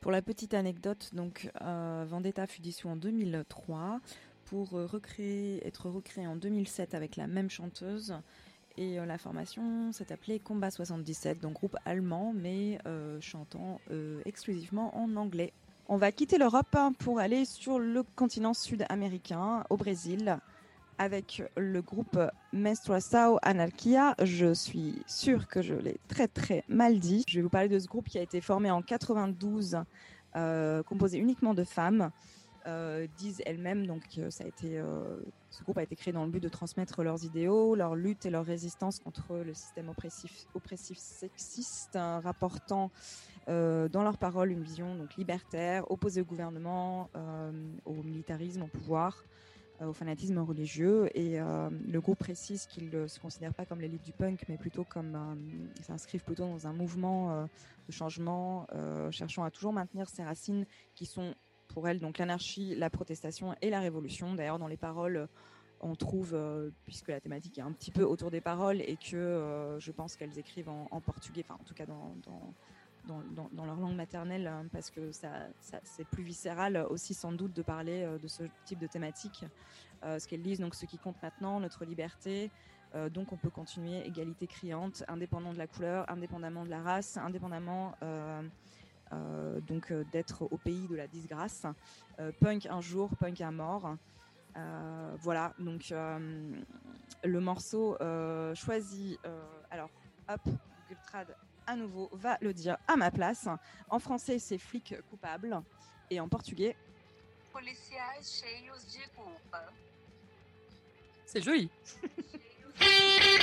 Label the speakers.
Speaker 1: Pour la petite anecdote, donc Vendetta fut dissous en 2003 pour être recréé en 2007 avec la même chanteuse. Et la formation s'est appelée Combat 77, donc groupe allemand, mais chantant exclusivement en anglais. On va quitter l'Europe pour aller sur le continent sud-américain, au Brésil, avec le groupe Menstruação Anarquia. Je suis sûre que je l'ai très très mal dit. Je vais vous parler de ce groupe qui a été formé en 92, composé uniquement de femmes. Disent elles-mêmes donc ça a été ce groupe a été créé dans le but de transmettre leurs idéaux, leur lutte et leur résistance contre le système oppressif sexiste, rapportant dans leurs paroles une vision donc libertaire, opposée au gouvernement, au militarisme, au pouvoir, au fanatisme religieux. Et le groupe précise qu'ils ne se considèrent pas comme l'élite du punk, mais plutôt comme ils s'inscrivent plutôt dans un mouvement de changement, cherchant à toujours maintenir ces racines qui sont pour elle donc l'anarchie, la protestation et la révolution. D'ailleurs, dans les paroles, on trouve, puisque la thématique est un petit peu autour des paroles et que je pense qu'elles écrivent en portugais, enfin en tout cas dans leur langue maternelle, parce que ça c'est plus viscéral aussi sans doute de parler de ce type de thématique. Ce qu'elles disent, donc ce qui compte maintenant, notre liberté, donc on peut continuer, égalité criante, indépendant de la couleur, indépendamment de la race, indépendamment donc d'être au pays de la disgrâce. Punk un jour, punk à mort. Voilà, donc le morceau choisi, alors hop, Google Trad à nouveau va le dire à ma place. En français, c'est flic coupable, et en portugais,
Speaker 2: policiais cheios de culpa.
Speaker 3: C'est joli.